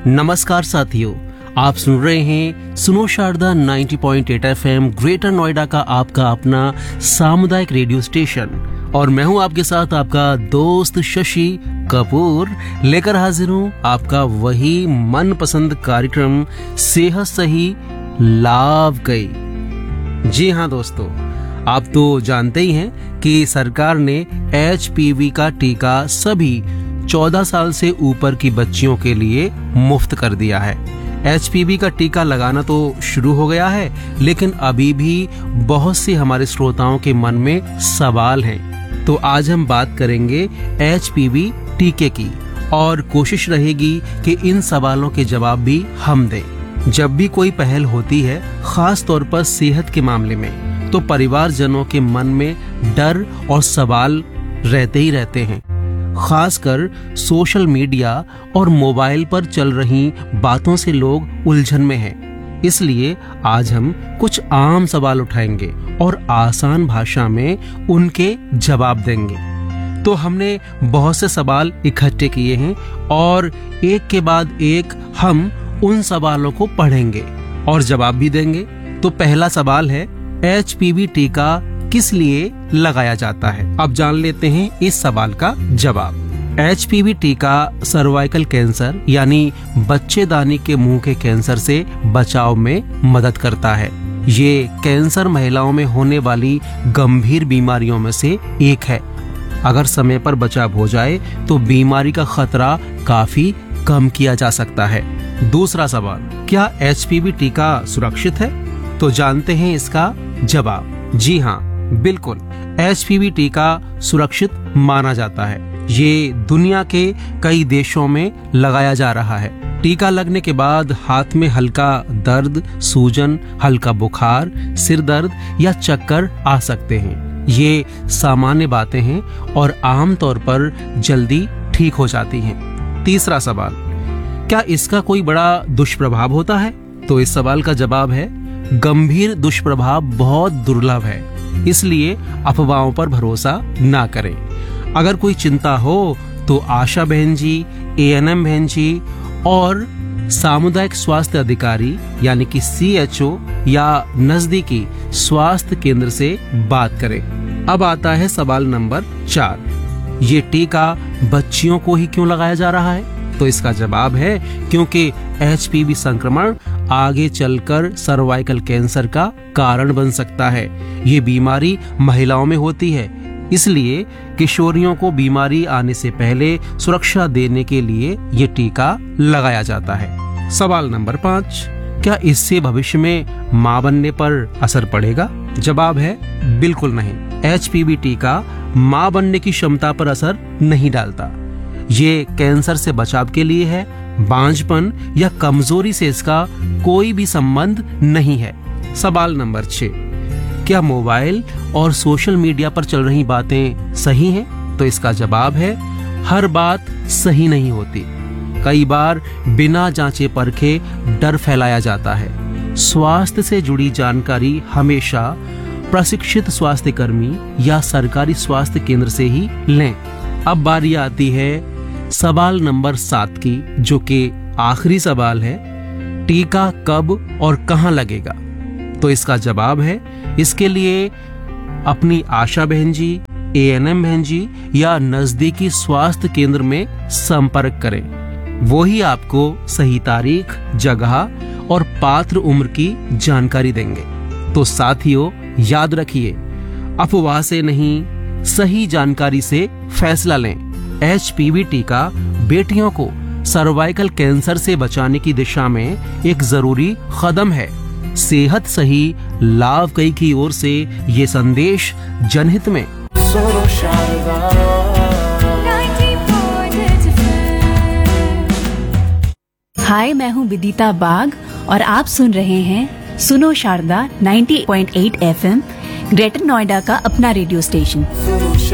नमस्कार साथियों, आप सुन रहे हैं सुनो शारदा 90.8 एफएम ग्रेटर नोएडा का आपका अपना सामुदायिक रेडियो स्टेशन और मैं हूं आपके साथ आपका दोस्त शशि कपूर लेकर हाजिर हूं आपका वही मनपसंद कार्यक्रम सेहत सही लाभ कई। जी हां दोस्तों, आप तो जानते ही हैं कि सरकार ने HPV का टीका सभी 14 साल से ऊपर की बच्चियों के लिए मुफ्त कर दिया है। HPV का टीका लगाना तो शुरू हो गया है, लेकिन अभी भी बहुत से हमारे श्रोताओं के मन में सवाल हैं। तो आज हम बात करेंगे HPV टीके की और कोशिश रहेगी कि इन सवालों के जवाब भी हम दें। जब भी कोई पहल होती है, खास तौर पर सेहत के मामले में, तो परिवारजनों के मन में डर और सवाल रहते ही रहते हैं। खासकर सोशल मीडिया और मोबाइल पर चल रही बातों से लोग उलझन में हैं। इसलिए आज हम कुछ आम सवाल उठाएंगे और आसान भाषा में उनके जवाब देंगे। तो हमने बहुत से सवाल इकट्ठे किए हैं और एक के बाद एक हम उन सवालों को पढ़ेंगे और जवाब भी देंगे। तो पहला सवाल है, HPV टीका किस लिए लगाया जाता है? अब जान लेते हैं इस सवाल का जवाब। HPV टीका सर्वाइकल कैंसर यानी बच्चेदानी के मुंह के कैंसर से बचाव में मदद करता है। ये कैंसर महिलाओं में होने वाली गंभीर बीमारियों में से एक है। अगर समय पर बचाव हो जाए तो बीमारी का खतरा काफी कम किया जा सकता है। दूसरा सवाल, क्या HPV टीका सुरक्षित है? तो जानते हैं इसका जवाब। जी हाँ, बिल्कुल, HPV टीका सुरक्षित माना जाता है। ये दुनिया के कई देशों में लगाया जा रहा है। टीका लगने के बाद हाथ में हल्का दर्द, सूजन, हल्का बुखार, सिर दर्द या चक्कर आ सकते हैं। ये सामान्य बातें हैं और आमतौर पर जल्दी ठीक हो जाती हैं। तीसरा सवाल, क्या इसका कोई बड़ा दुष्प्रभाव होता है? तो इस सवाल का जवाब है, गंभीर दुष्प्रभाव बहुत दुर्लभ है, इसलिए अफवाहों पर भरोसा ना करें। अगर कोई चिंता हो तो आशा बहन जी, ANM बहन जी और सामुदायिक स्वास्थ्य अधिकारी यानी कि CHO या नजदीकी स्वास्थ्य केंद्र से बात करें। अब आता है सवाल नंबर 4, ये टीका बच्चियों को ही क्यों लगाया जा रहा है? तो इसका जवाब है, क्योंकि HPV संक्रमण आगे चलकर सर्वाइकल कैंसर का कारण बन सकता है। ये बीमारी महिलाओं में होती है, इसलिए किशोरियों को बीमारी आने से पहले सुरक्षा देने के लिए ये टीका लगाया जाता है। सवाल नंबर 5, क्या इससे भविष्य में मां बनने पर असर पड़ेगा? जवाब है, बिल्कुल नहीं। HPV टीका मां बनने की क्षमता पर असर नहीं डालता। ये कैंसर से बचाव के लिए है। बांझपन या कमजोरी से इसका कोई भी संबंध नहीं है। सवाल नंबर 6, क्या मोबाइल और सोशल मीडिया पर चल रही बातें सही हैं? तो इसका जवाब है, हर बात सही नहीं होती। कई बार बिना जांचे परखे डर फैलाया जाता है। स्वास्थ्य से जुड़ी जानकारी हमेशा प्रशिक्षित स्वास्थ्य कर्मी या सरकारी स्वास्थ्य केंद्र से ही लें। अब बारी आती है सवाल नंबर 7 की, जो कि आखिरी सवाल है, टीका कब और कहां लगेगा? तो इसका जवाब है, इसके लिए अपनी आशा बहन जी, ANM बहन जी या नजदीकी स्वास्थ्य केंद्र में संपर्क करें। वो ही आपको सही तारीख, जगह और पात्र उम्र की जानकारी देंगे। तो साथियों, याद रखिए, अफवाह से नहीं, सही जानकारी से फैसला लें। HPV टीका बेटियों को सर्वाइकल कैंसर से बचाने की दिशा में एक जरूरी कदम है। सेहत सही लाभ कई की ओर से ये संदेश जनहित में। हाय, मैं हूँ विदिता बाग और आप सुन रहे हैं सुनो शारदा 90.8 FM ग्रेटर नोएडा का अपना रेडियो स्टेशन।